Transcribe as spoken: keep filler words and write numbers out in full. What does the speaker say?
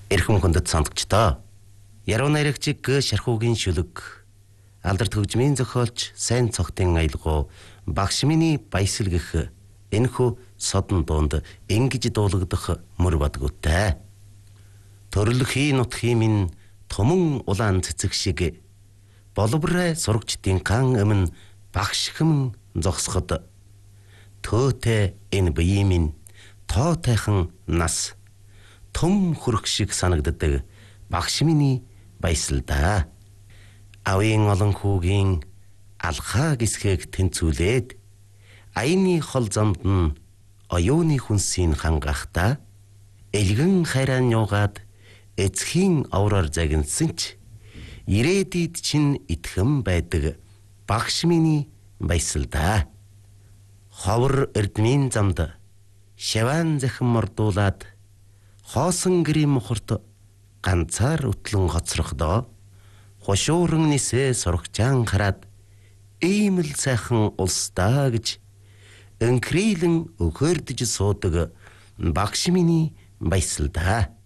Эрхэм хүндэт сонсогчдоо. Яруу найрагчиг Шархуугийн шүлэг алдарт хөгжмийн зохиолч сайн цогтын аялгау багш миний баясгал гэх энэхүү содон дуунд ингэж дуулагдах мөр бадгуутай. Төрлөхийн нутгийн минь томон улаан цэцэг шиг боловрай сурагчдын ган өмнө багш хэм зогсоход төөтэй энэ бие минь тоотайхан нас том хөрөх шиг санагддаг багш миний баясалдаа. Авийн олон хүүгийн алхаа гисгээг тэнцүүлээд аяны хол замд нь оюуны хүнсийн хангахта элгэн хайран юугаад эцхийн авраар загинсан ч ирээдүйд чинь итгэм байдаг багш миний баясалдаа. Ховор эрдмийн замд шаваан захин мордуулаад хоосон гэрийн мохорт ганцаар өтлөн хоцрохдоо хошууран нисээ сурагчаан хараад ийм л сайхан улсдаа гэж өнкрилэн өгөөрдөж суудаг багш миний баясалдаа.